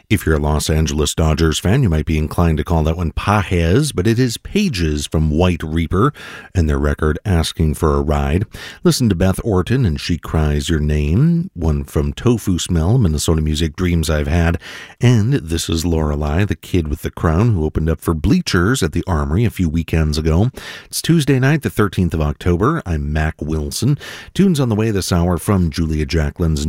If you're a Los Angeles Dodgers fan, you might be inclined to call that one Pages, but it is Pages from White Reaper and their record Asking for a Ride. Listen to Beth Orton and She Cries Your Name, one from Tofu Smell, Minnesota Music, Dreams I've Had, and This is Lorelei, the kid with the crown who opened up for Bleachers at the Armory a few weekends ago. It's Tuesday night, the 13th of October. I'm Mac Wilson. Tunes on the way this hour from Julia Jacquelin's